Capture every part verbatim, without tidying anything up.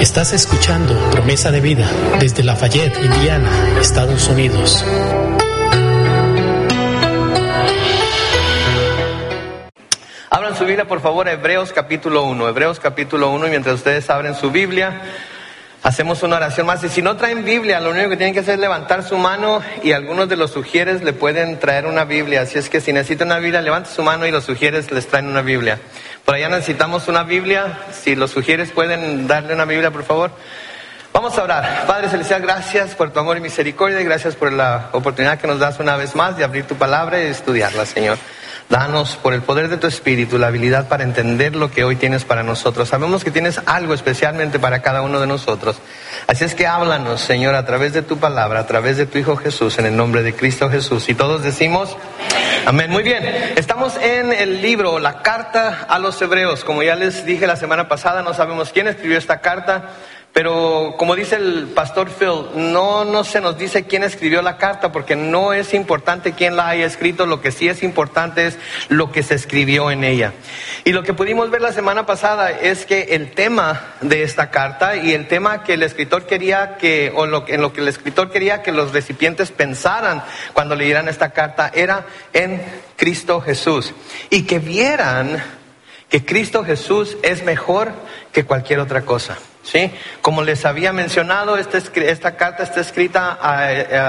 Estás escuchando Promesa de Vida desde Lafayette, Indiana, Estados Unidos. Abran su Biblia, por favor, a Hebreos capítulo uno. Hebreos capítulo uno, y mientras ustedes abren su Biblia, hacemos una oración más. Y si no traen Biblia, lo único que tienen que hacer es levantar su mano, y algunos de los sugieres le pueden traer una Biblia. Así es que si necesitan una Biblia, levante su mano y los sugieres les traen una Biblia. Por allá necesitamos una Biblia. Si los sugieres pueden darle una Biblia, por favor. Vamos a orar. Padre Celestial, gracias por tu amor y misericordia, y gracias por la oportunidad que nos das una vez más de abrir tu palabra y de estudiarla, Señor. Danos, por el poder de tu Espíritu, la habilidad para entender lo que hoy tienes para nosotros. Sabemos que tienes algo especialmente para cada uno de nosotros. Así es que háblanos, Señor, a través de tu palabra, a través de tu Hijo Jesús, en el nombre de Cristo Jesús. Y todos decimos amén. Muy bien, estamos en el libro, la carta a los Hebreos. Como ya les dije la semana pasada, no sabemos quién escribió esta carta, pero como dice el pastor Phil, no, no se nos dice quién escribió la carta, porque no es importante quién la haya escrito. Lo que sí es importante es lo que se escribió en ella. Y lo que pudimos ver la semana pasada es que el tema de esta carta, y el tema que el escritor quería que, o lo, en lo que el escritor quería que los recipientes pensaran cuando leyeran esta carta, era en Cristo Jesús, y que vieran que Cristo Jesús es mejor que cualquier otra cosa. Sí, como les había mencionado, esta, esta carta está escrita a,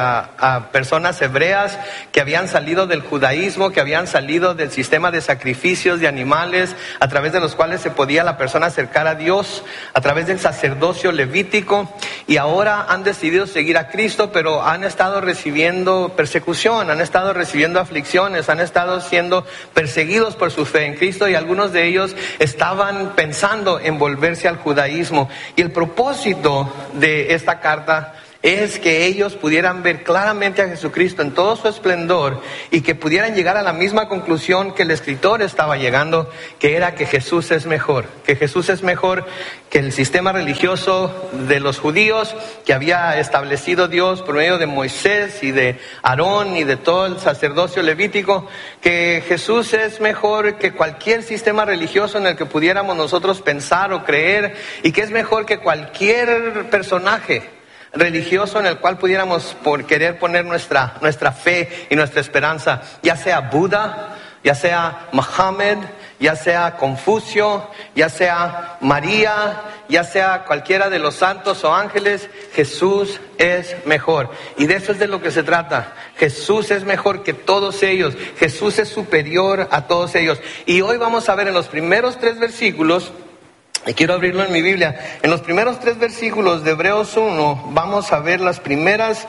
a, a personas hebreas que habían salido del judaísmo, que habían salido del sistema de sacrificios de animales, a través de los cuales se podía la persona acercar a Dios, a través del sacerdocio levítico, y ahora han decidido seguir a Cristo, pero han estado recibiendo persecución, han estado recibiendo aflicciones, han estado siendo perseguidos por su fe en Cristo, y algunos de ellos estaban pensando en volverse al judaísmo. Y el propósito de esta carta es que ellos pudieran ver claramente a Jesucristo en todo su esplendor, y que pudieran llegar a la misma conclusión que el escritor estaba llegando, que era que Jesús es mejor, que Jesús es mejor que el sistema religioso de los judíos que había establecido Dios por medio de Moisés y de Aarón y de todo el sacerdocio levítico, que Jesús es mejor que cualquier sistema religioso en el que pudiéramos nosotros pensar o creer, y que es mejor que cualquier personaje religioso en el cual pudiéramos por querer poner nuestra, nuestra fe y nuestra esperanza, ya sea Buda, ya sea Mohammed, ya sea Confucio, ya sea María, ya sea cualquiera de los santos o ángeles. Jesús es mejor, y de eso es de lo que se trata. Jesús es mejor que todos ellos, Jesús es superior a todos ellos. Y hoy vamos a ver en los primeros tres versículos, y quiero abrirlo en mi Biblia, en los primeros tres versículos de Hebreos uno, vamos a ver las primeras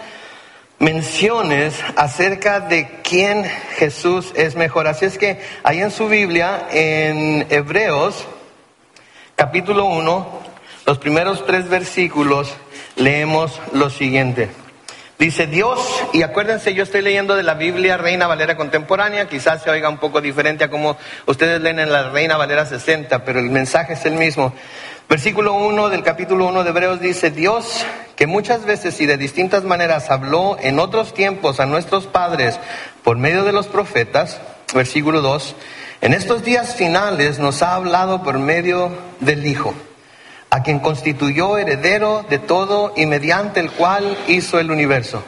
menciones acerca de quién Jesús es mejor. Así es que ahí en su Biblia, en Hebreos capítulo uno, los primeros tres versículos, leemos lo siguiente. Dice Dios, y acuérdense, yo estoy leyendo de la Biblia Reina Valera Contemporánea, quizás se oiga un poco diferente a como ustedes leen en la Reina Valera sesenta, pero el mensaje es el mismo. Versículo uno del capítulo uno de Hebreos dice: Dios, que muchas veces y de distintas maneras habló en otros tiempos a nuestros padres por medio de los profetas. Versículo dos, en estos días finales nos ha hablado por medio del Hijo, a quien constituyó heredero de todo y mediante el cual hizo el universo.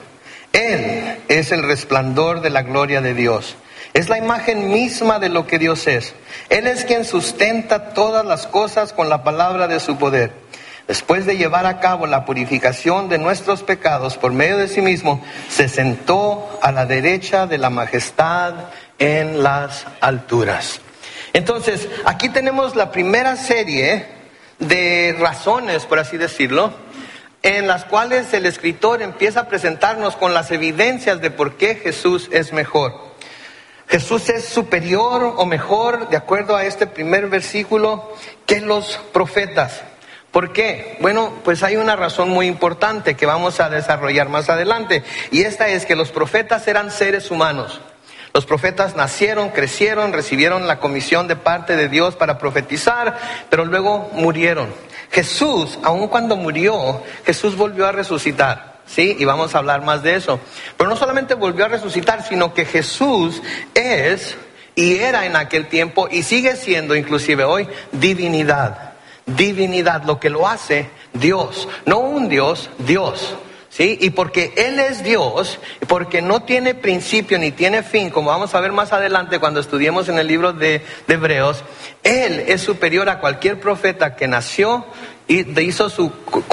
Él es el resplandor de la gloria de Dios. Es la imagen misma de lo que Dios es. Él es quien sustenta todas las cosas con la palabra de su poder. Después de llevar a cabo la purificación de nuestros pecados por medio de sí mismo, se sentó a la derecha de la majestad en las alturas. Entonces, aquí tenemos la primera serie de razones, por así decirlo, en las cuales el escritor empieza a presentarnos con las evidencias de por qué Jesús es mejor. Jesús es superior o mejor, de acuerdo a este primer versículo, que los profetas. ¿Por qué? Bueno, pues hay una razón muy importante que vamos a desarrollar más adelante, y esta es que los profetas eran seres humanos. Los profetas nacieron, crecieron, recibieron la comisión de parte de Dios para profetizar, pero luego murieron. Jesús, aun cuando murió, Jesús volvió a resucitar, ¿sí? Y vamos a hablar más de eso. Pero no solamente volvió a resucitar, sino que Jesús es y era en aquel tiempo, y sigue siendo inclusive hoy, divinidad. Divinidad, lo que lo hace Dios, no un Dios, Dios. ¿Sí? Y porque Él es Dios, porque no tiene principio ni tiene fin, como vamos a ver más adelante cuando estudiemos en el libro de, de Hebreos, Él es superior a cualquier profeta que nació y hizo su,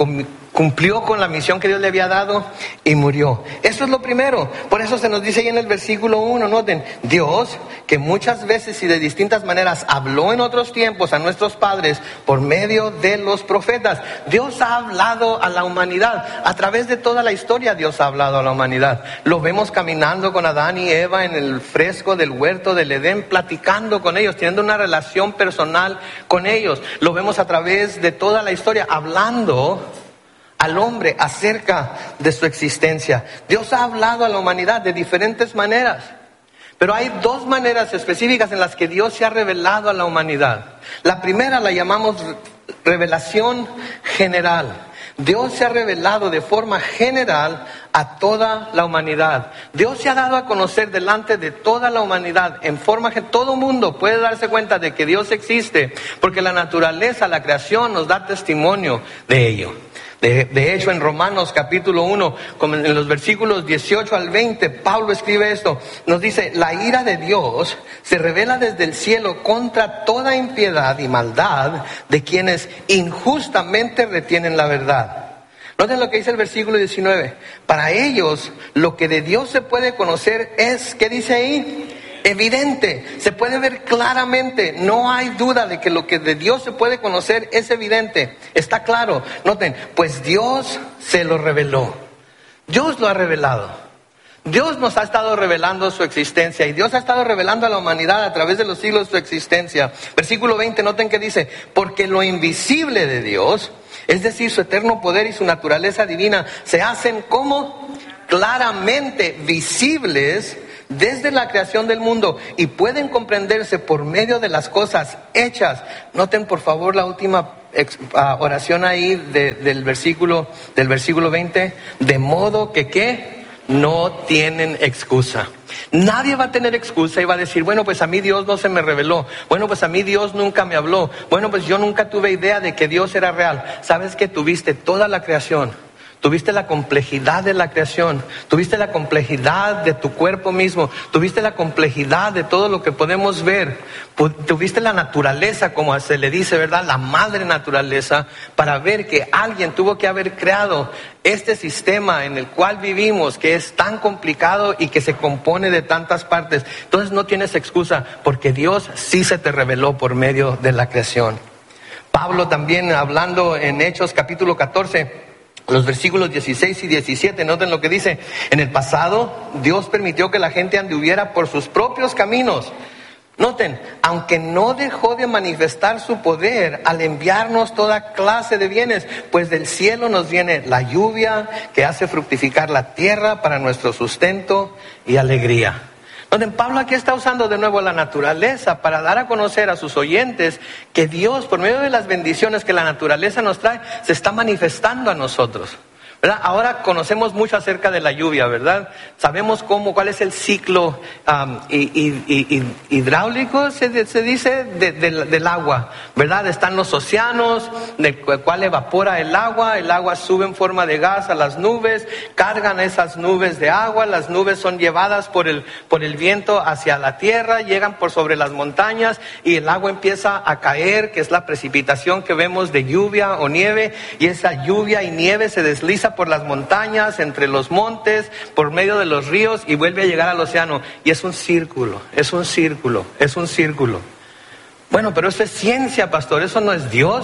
cumplió con la misión que Dios le había dado y murió. Eso es lo primero. Por eso se nos dice ahí en el versículo uno, noten, Dios, que muchas veces y de distintas maneras habló en otros tiempos a nuestros padres por medio de los profetas. Dios ha hablado a la humanidad. A través de toda la historia Dios ha hablado a la humanidad. Lo vemos caminando con Adán y Eva en el fresco del huerto del Edén, platicando con ellos, teniendo una relación personal con ellos. Lo vemos a través de toda la historia, hablando al hombre acerca de su existencia. Dios ha hablado a la humanidad de diferentes maneras, pero hay dos maneras específicas en las que Dios se ha revelado a la humanidad. La primera la llamamos revelación general. Dios se ha revelado de forma general a toda la humanidad. Dios se ha dado a conocer delante de toda la humanidad en forma que todo mundo puede darse cuenta de que Dios existe, porque la naturaleza, la creación nos da testimonio de ello. De, de hecho, en Romanos capítulo uno, como en los versículos dieciocho al veinte, Pablo escribe esto, nos dice, la ira de Dios se revela desde el cielo contra toda impiedad y maldad de quienes injustamente retienen la verdad. Noten lo que dice el versículo diecinueve, para ellos lo que de Dios se puede conocer es, ¿qué dice ahí? Evidente, se puede ver claramente, no hay duda de que lo que de Dios se puede conocer es evidente, está claro. Noten, pues Dios se lo reveló, Dios lo ha revelado, Dios nos ha estado revelando su existencia y Dios ha estado revelando a la humanidad a través de los siglos su existencia. Versículo veinte, noten que dice, porque lo invisible de Dios, es decir, su eterno poder y su naturaleza divina, se hacen como claramente visibles desde la creación del mundo y pueden comprenderse por medio de las cosas hechas. Noten por favor la última oración ahí de, del versículo del versículo veinte, de modo que ¿qué? No tienen excusa. Nadie va a tener excusa y va a decir, bueno, pues a mí Dios no se me reveló, bueno, pues a mí Dios nunca me habló, bueno, pues yo nunca tuve idea de que Dios era real. ¿Sabes que tuviste toda la creación? Tuviste la complejidad de la creación, tuviste la complejidad de tu cuerpo mismo, tuviste la complejidad de todo lo que podemos ver, tuviste la naturaleza, como se le dice, ¿verdad? La madre naturaleza, para ver que alguien tuvo que haber creado este sistema en el cual vivimos, que es tan complicado y que se compone de tantas partes. Entonces no tienes excusa, porque Dios sí se te reveló por medio de la creación. Pablo también, hablando en Hechos capítulo catorce, los versículos dieciséis y diecisiete, noten lo que dice. En el pasado, Dios permitió que la gente anduviera por sus propios caminos. Noten, aunque no dejó de manifestar su poder al enviarnos toda clase de bienes, pues del cielo nos viene la lluvia que hace fructificar la tierra para nuestro sustento y alegría. Noten, Pablo aquí está usando de nuevo la naturaleza para dar a conocer a sus oyentes que Dios, por medio de las bendiciones que la naturaleza nos trae, se está manifestando a nosotros, ¿verdad? Ahora conocemos mucho acerca de la lluvia, ¿verdad? Sabemos cómo, cuál es el ciclo um, y, y, y, hidráulico, se, se dice, de, de, del agua, ¿verdad? Están los océanos, del cual evapora el agua, el agua sube en forma de gas a las nubes, cargan esas nubes de agua, las nubes son llevadas por el, por el viento hacia la tierra, llegan por sobre las montañas y el agua empieza a caer, que es la precipitación que vemos de lluvia o nieve, y esa lluvia y nieve se desliza por las montañas, entre los montes, por medio de los ríos y vuelve a llegar al océano. Y es un círculo, es un círculo, es un círculo. Bueno, pero eso es ciencia, pastor, ¿eso no es Dios?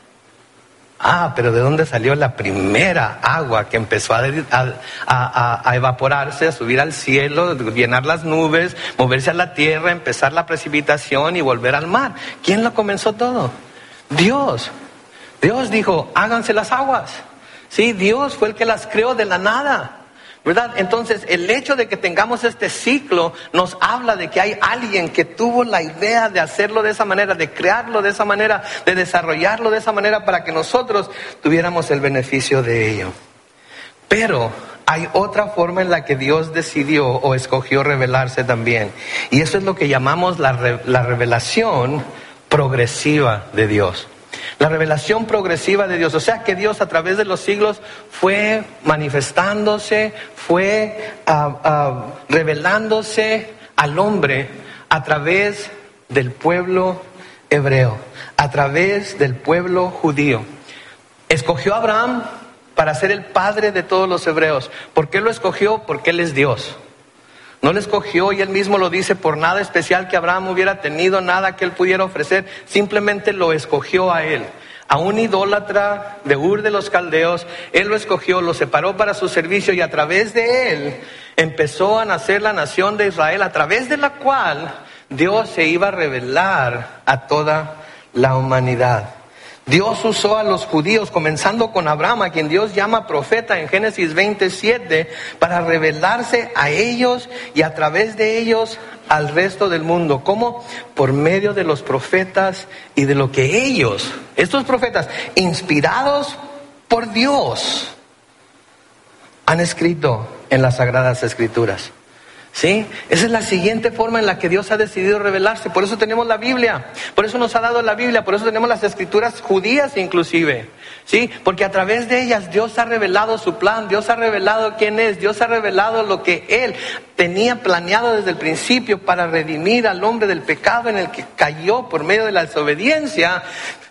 Ah, pero ¿de dónde salió la primera agua que empezó a, a, a, a evaporarse, a subir al cielo, llenar las nubes, moverse a la tierra, empezar la precipitación y volver al mar? ¿Quién lo comenzó todo? Dios. Dios dijo, háganse las aguas. Sí, Dios fue el que las creó de la nada, ¿verdad? Entonces, el hecho de que tengamos este ciclo nos habla de que hay alguien que tuvo la idea de hacerlo de esa manera, de crearlo de esa manera, de desarrollarlo de esa manera para que nosotros tuviéramos el beneficio de ello. Pero hay otra forma en la que Dios decidió o escogió revelarse también. Y eso es lo que llamamos la, re- la revelación progresiva de Dios. La revelación progresiva de Dios. O sea que Dios a través de los siglos fue manifestándose, fue uh, uh, revelándose al hombre a través del pueblo hebreo, a través del pueblo judío. Escogió a Abraham para ser el padre de todos los hebreos. ¿Por qué lo escogió? Porque Él es Dios. No lo escogió, y Él mismo lo dice, por nada especial que Abraham hubiera tenido, nada que Él pudiera ofrecer. Simplemente lo escogió a Él. A un idólatra de Ur de los Caldeos, Él lo escogió, lo separó para su servicio, y a través de Él empezó a nacer la nación de Israel, a través de la cual Dios se iba a revelar a toda la humanidad. Dios usó a los judíos, comenzando con Abraham, a quien Dios llama profeta en Génesis veintisiete, para revelarse a ellos y a través de ellos al resto del mundo. ¿Cómo? Por medio de los profetas y de lo que ellos, estos profetas, inspirados por Dios, han escrito en las Sagradas Escrituras. ¿Sí? Esa es la siguiente forma en la que Dios ha decidido revelarse. Por eso tenemos la Biblia, por eso nos ha dado la Biblia, por eso tenemos las escrituras judías inclusive, ¿sí? Porque a través de ellas Dios ha revelado su plan, Dios ha revelado quién es, Dios ha revelado lo que Él tenía planeado desde el principio para redimir al hombre del pecado en el que cayó por medio de la desobediencia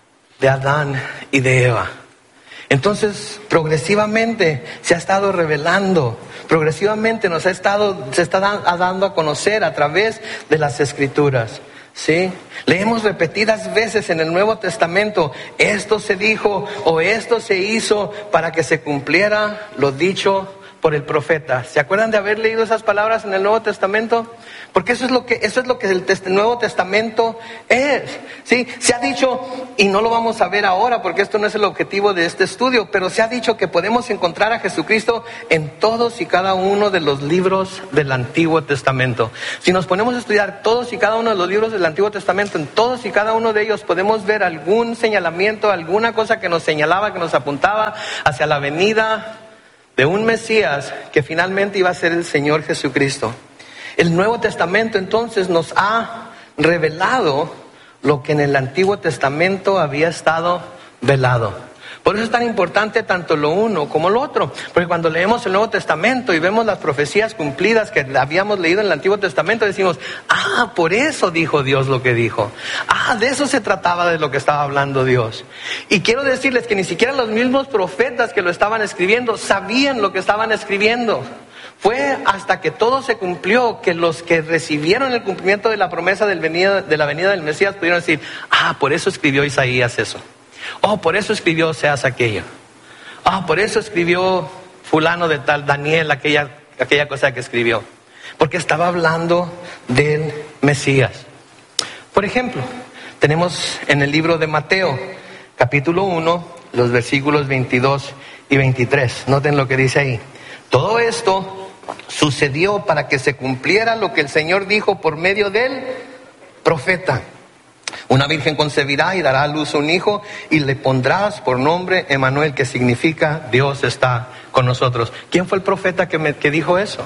de Adán y de Eva. Entonces, progresivamente se ha estado revelando, progresivamente nos ha estado, se está dando a conocer a través de las Escrituras, ¿sí? Leemos repetidas veces en el Nuevo Testamento, esto se dijo o esto se hizo para que se cumpliera lo dicho por el profeta. ¿Se acuerdan de haber leído esas palabras en el Nuevo Testamento? Porque eso es lo que, eso es lo que el test- Nuevo Testamento es, ¿sí? Se ha dicho, y no lo vamos a ver ahora porque esto no es el objetivo de este estudio, pero se ha dicho que podemos encontrar a Jesucristo en todos y cada uno de los libros del Antiguo Testamento. Si nos ponemos a estudiar todos y cada uno de los libros del Antiguo Testamento, en todos y cada uno de ellos podemos ver algún señalamiento, alguna cosa que nos señalaba, que nos apuntaba hacia la venida de un Mesías que finalmente iba a ser el Señor Jesucristo. El Nuevo Testamento entonces nos ha revelado lo que en el Antiguo Testamento había estado velado. Por eso es tan importante tanto lo uno como lo otro. Porque cuando leemos el Nuevo Testamento y vemos las profecías cumplidas que habíamos leído en el Antiguo Testamento, decimos, ah, por eso dijo Dios lo que dijo. Ah, de eso se trataba, de lo que estaba hablando Dios. Y quiero decirles que ni siquiera los mismos profetas que lo estaban escribiendo sabían lo que estaban escribiendo. Fue hasta que todo se cumplió que los que recibieron el cumplimiento de la promesa del venida, de la venida del Mesías pudieron decir, ah, por eso escribió Isaías eso. Oh, por eso escribió Oseas aquello. Ah, oh, por eso escribió fulano de tal, Daniel, aquella, aquella cosa que escribió. Porque estaba hablando del Mesías. Por ejemplo, tenemos en el libro de Mateo, capítulo uno, los versículos veintidós y veintitrés. Noten lo que dice ahí. Todo esto sucedió para que se cumpliera lo que el Señor dijo por medio del profeta. Una virgen concebirá y dará a luz un hijo y le pondrás por nombre Emmanuel, que significa Dios está con nosotros. ¿Quién fue el profeta que, me, que dijo eso?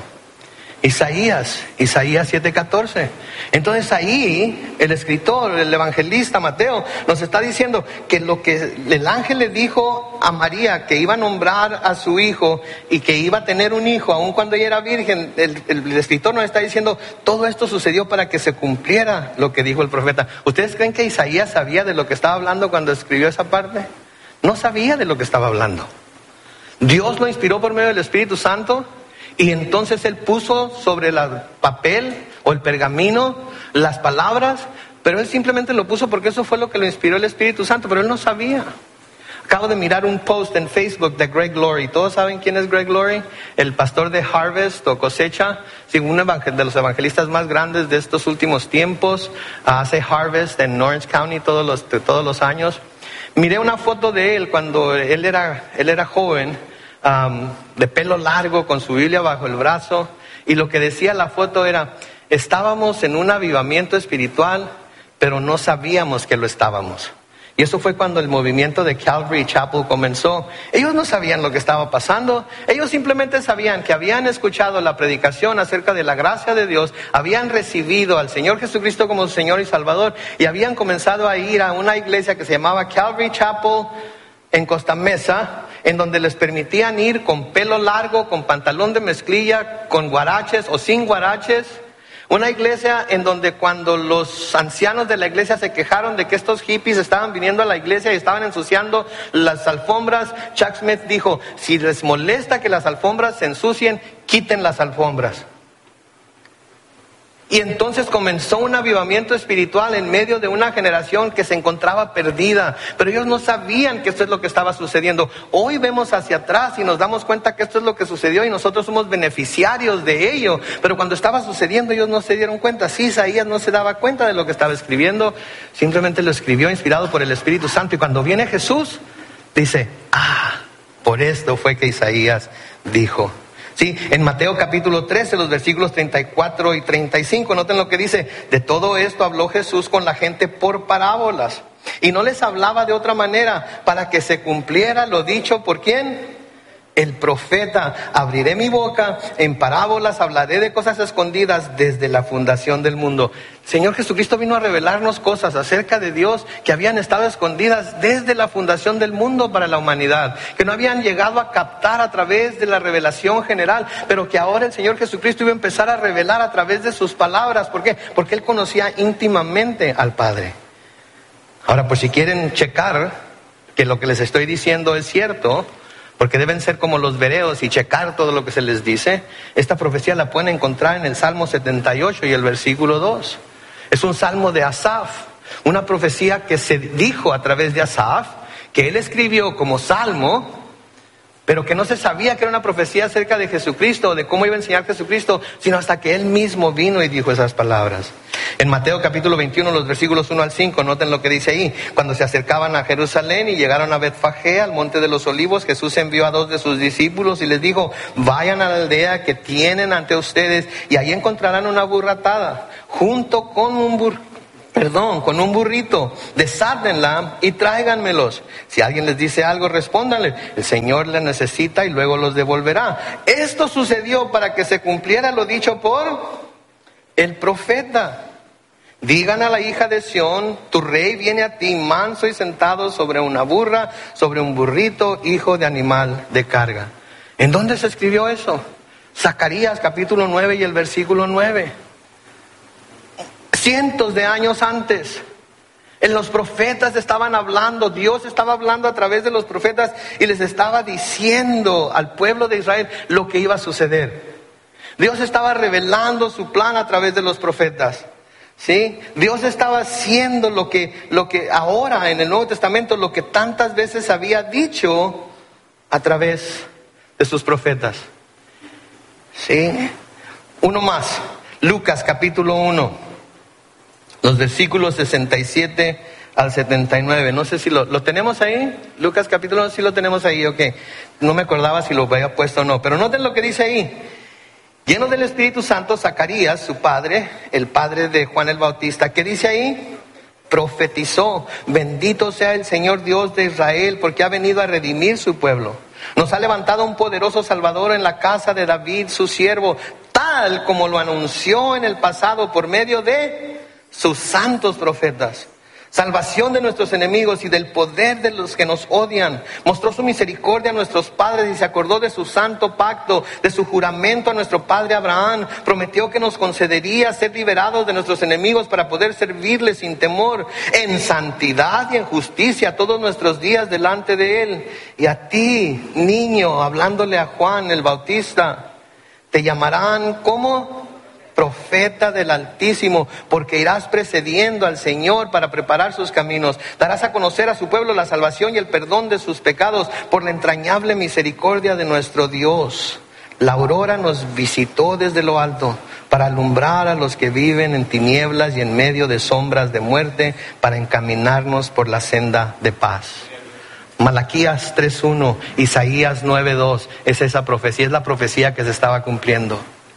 Isaías, Isaías siete catorce. Entonces ahí el escritor, el evangelista Mateo nos está diciendo que lo que el ángel le dijo a María, que iba a nombrar a su hijo y que iba a tener un hijo, aun cuando ella era virgen, el, el, el escritor nos está diciendo, todo esto sucedió para que se cumpliera lo que dijo el profeta. ¿Ustedes creen que Isaías sabía de lo que estaba hablando cuando escribió esa parte? No sabía de lo que estaba hablando. Dios lo inspiró por medio del Espíritu Santo. Y entonces él puso sobre el papel o el pergamino las palabras, pero él simplemente lo puso porque eso fue lo que lo inspiró el Espíritu Santo, pero él no sabía. Acabo de mirar un post en Facebook de Greg Laurie. ¿Todos saben quién es Greg Laurie? El pastor de Harvest o Cosecha, sí, uno de los evangelistas más grandes de estos últimos tiempos. Hace Harvest en Orange County todos los, todos los años. Miré una foto de él cuando él era, él era joven. Um, de pelo largo, con su Biblia bajo el brazo, y lo que decía la foto era, estábamos en un avivamiento espiritual, pero no sabíamos que lo estábamos. Y eso fue cuando el movimiento de Calvary Chapel comenzó. Ellos no sabían lo que estaba pasando. Ellos simplemente sabían que habían escuchado la predicación acerca de la gracia de Dios, habían recibido al Señor Jesucristo como su Señor y Salvador, y habían comenzado a ir a una iglesia que se llamaba Calvary Chapel en Costa Mesa, en donde les permitían ir con pelo largo, con pantalón de mezclilla, con guaraches o sin guaraches. Una iglesia en donde cuando los ancianos de la iglesia se quejaron de que estos hippies estaban viniendo a la iglesia y estaban ensuciando las alfombras, Chuck Smith dijo, si les molesta que las alfombras se ensucien, quiten las alfombras. Y entonces comenzó un avivamiento espiritual en medio de una generación que se encontraba perdida. Pero ellos no sabían que esto es lo que estaba sucediendo. Hoy vemos hacia atrás y nos damos cuenta que esto es lo que sucedió y nosotros somos beneficiarios de ello. Pero cuando estaba sucediendo ellos no se dieron cuenta. Sí, Isaías no se daba cuenta de lo que estaba escribiendo. Simplemente lo escribió inspirado por el Espíritu Santo. Y cuando viene Jesús, dice, ah, por esto fue que Isaías dijo. Sí, en Mateo capítulo trece, los versículos treinta y cuatro y treinta y cinco, noten lo que dice. De todo esto habló Jesús con la gente por parábolas. Y no les hablaba de otra manera, para que se cumpliera lo dicho por ¿quién? El profeta. Abriré mi boca, en parábolas hablaré de cosas escondidas desde la fundación del mundo. Señor Jesucristo vino a revelarnos cosas acerca de Dios que habían estado escondidas desde la fundación del mundo para la humanidad, que no habían llegado a captar a través de la revelación general, pero que ahora el Señor Jesucristo iba a empezar a revelar a través de sus palabras. ¿Por qué? Porque Él conocía íntimamente al Padre. Ahora, pues si quieren checar que lo que les estoy diciendo es cierto, porque deben ser como los bereos y checar todo lo que se les dice, esta profecía la pueden encontrar en el Salmo setenta y ocho y el versículo dos. Es un salmo de Asaf, una profecía que se dijo a través de Asaf, que él escribió como salmo, pero que no se sabía que era una profecía acerca de Jesucristo, o de cómo iba a enseñar Jesucristo, sino hasta que él mismo vino y dijo esas palabras. En Mateo capítulo veintiuno, los versículos uno al cinco, noten lo que dice ahí. Cuando se acercaban a Jerusalén y llegaron a Betfagé, al monte de los olivos, Jesús envió a dos de sus discípulos y les dijo, vayan a la aldea que tienen ante ustedes y ahí encontrarán una burra atada, junto con un burro. Perdón, con un burrito, desárdenla y tráiganmelos. Si alguien les dice algo, respóndanle, el Señor les necesita y luego los devolverá. Esto sucedió para que se cumpliera lo dicho por el profeta. Digan a la hija de Sión, tu rey viene a ti manso y sentado sobre una burra, sobre un burrito, hijo de animal de carga. ¿En dónde se escribió eso? Zacarías capítulo nueve y el versículo nueve. Cientos de años antes, en los profetas estaban hablando, Dios estaba hablando a través de los profetas y les estaba diciendo al pueblo de Israel lo que iba a suceder. Dios estaba revelando su plan a través de los profetas. ¿Sí? Dios estaba haciendo lo que, lo que ahora en el Nuevo Testamento, lo que tantas veces había dicho a través de sus profetas. ¿Sí? Uno más, Lucas capítulo uno. Los versículos sesenta y siete al setenta y nueve. No sé si lo, ¿lo tenemos ahí? Lucas capítulo uno, sí lo tenemos ahí, ok. No me acordaba si lo había puesto o no. Pero noten lo que dice ahí. Lleno del Espíritu Santo, Zacarías, su padre, el padre de Juan el Bautista, ¿qué dice ahí? Profetizó, bendito sea el Señor Dios de Israel, porque ha venido a redimir su pueblo. Nos ha levantado un poderoso Salvador en la casa de David, su siervo, tal como lo anunció en el pasado por medio de sus santos profetas. Salvación de nuestros enemigos y del poder de los que nos odian. Mostró su misericordia a nuestros padres y se acordó de su santo pacto, de su juramento a nuestro padre Abraham. Prometió que nos concedería ser liberados de nuestros enemigos para poder servirle sin temor, en santidad y en justicia todos nuestros días delante de él. Y a ti, niño, hablándole a Juan el Bautista, te llamarán, ¿cómo? Profeta del Altísimo, porque irás precediendo al Señor para preparar sus caminos. Darás a conocer a su pueblo la salvación y el perdón de sus pecados por la entrañable misericordia de nuestro Dios. La aurora nos visitó desde lo alto para alumbrar a los que viven en tinieblas y en medio de sombras de muerte, para encaminarnos por la senda de paz. Malaquías tres uno, Isaías nueve dos, es esa profecía, es la profecía que se estaba cumpliendo.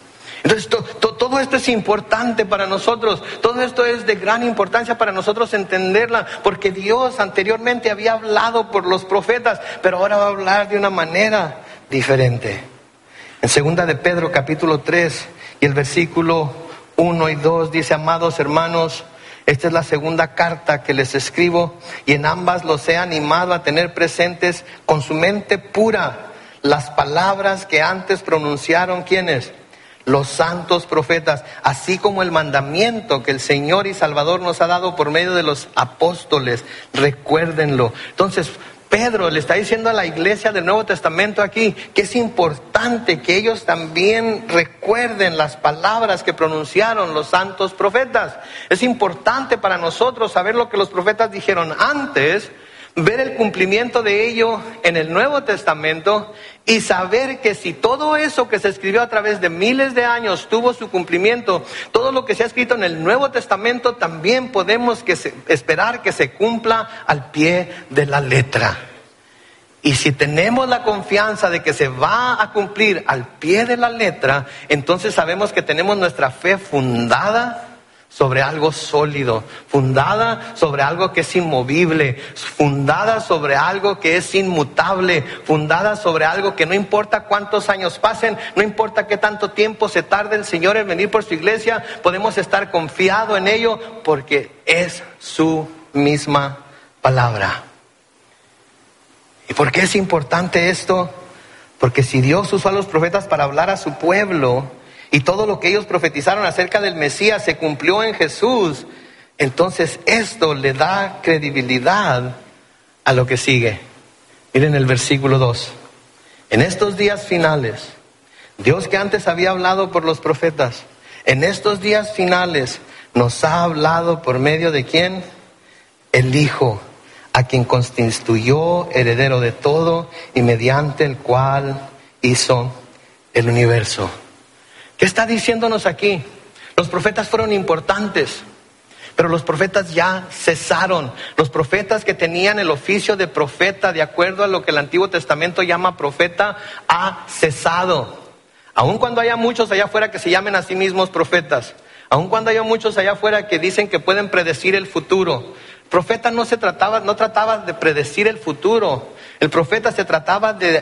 Entonces to, to, todo esto es importante para nosotros, todo esto es de gran importancia para nosotros entenderla, porque Dios anteriormente había hablado por los profetas, pero ahora va a hablar de una manera diferente. En segunda de Pedro capítulo tres y el versículo uno y dos dice: amados hermanos, esta es la segunda carta que les escribo, y en ambas los he animado a tener presentes con su mente pura las palabras que antes pronunciaron, ¿quiénes? Los santos profetas, así como el mandamiento que el Señor y Salvador nos ha dado por medio de los apóstoles. Recuérdenlo. Entonces, Pedro le está diciendo a la iglesia del Nuevo Testamento aquí que es importante que ellos también recuerden las palabras que pronunciaron los santos profetas. Es importante para nosotros saber lo que los profetas dijeron antes, ver el cumplimiento de ello en el Nuevo Testamento y saber que si todo eso que se escribió a través de miles de años tuvo su cumplimiento, todo lo que se ha escrito en el Nuevo Testamento también podemos que se, esperar que se cumpla al pie de la letra. Y si tenemos la confianza de que se va a cumplir al pie de la letra, entonces sabemos que tenemos nuestra fe fundada sobre algo sólido, fundada sobre algo que es inmovible, fundada sobre algo que es inmutable, fundada sobre algo que no importa cuántos años pasen, no importa qué tanto tiempo se tarde el Señor en venir por su iglesia, podemos estar confiados en ello porque es su misma palabra. ¿Y por qué es importante esto? Porque si Dios usó a los profetas para hablar a su pueblo, y todo lo que ellos profetizaron acerca del Mesías se cumplió en Jesús, entonces esto le da credibilidad a lo que sigue. Miren el versículo dos. En estos días finales, Dios que antes había hablado por los profetas, en estos días finales nos ha hablado por medio de ¿quién? El Hijo, a quien constituyó heredero de todo y mediante el cual hizo el universo. ¿Qué está diciéndonos aquí? Los profetas fueron importantes, pero los profetas ya cesaron. Los profetas que tenían el oficio de profeta, de acuerdo a lo que el Antiguo Testamento llama profeta, ha cesado. Aun cuando haya muchos allá afuera que se llamen a sí mismos profetas, aun cuando haya muchos allá afuera que dicen que pueden predecir el futuro, el profeta no se trataba, no trataba de predecir el futuro. El profeta se trataba de